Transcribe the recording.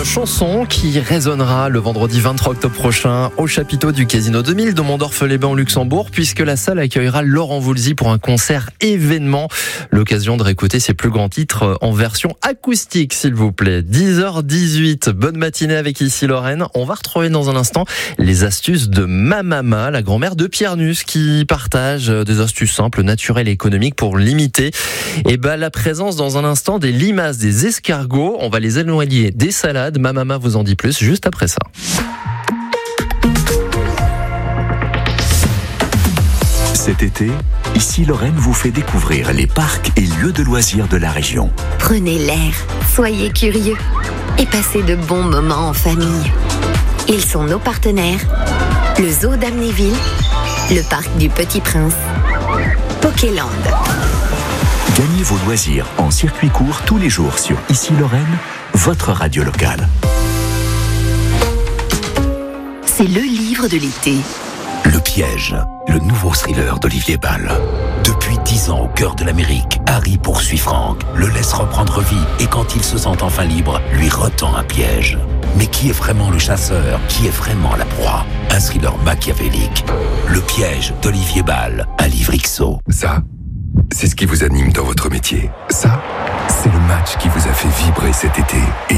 chanson qui résonnera le vendredi 23 octobre prochain au chapiteau du Casino 2000 de Mondorf-les-Bains au Luxembourg, puisque la salle accueillera Laurent Voulzy pour un concert événement. L'occasion de réécouter ses plus grands titres en version acoustique, s'il vous plaît. 10h18, bonne matinée avec Ici Lorraine. On va retrouver dans un instant les astuces de ma maman, la grand-mère de Pierre Nus, qui partage des astuces simples, naturelles et économiques pour limiter la présence dans un instant des limaces, des escargots. On va les éloigner des salades. Ma maman vous en dit plus juste après ça. Cet été, Ici Lorraine vous fait découvrir les parcs et lieux de loisirs de la région. Prenez l'air, soyez curieux et passez de bons moments en famille. Ils sont nos partenaires, le Zoo d'Amnéville, le Parc du Petit Prince, Pokéland. Gagnez vos loisirs en circuit court tous les jours sur Ici Lorraine, votre radio locale. C'est le livre de l'été. Le Piège, le nouveau thriller d'Olivier Bal. Depuis 10 ans au cœur de l'Amérique, Harry poursuit Frank, le laisse reprendre vie et quand il se sent enfin libre, lui retend un piège. Mais qui est vraiment le chasseur? Qui est vraiment la proie? Un thriller machiavélique. Le Piège d'Olivier Bal, un livre XO. Ça, c'est ce qui vous anime dans votre métier. Ça, c'est le match qui vous a fait vibrer cet été. Et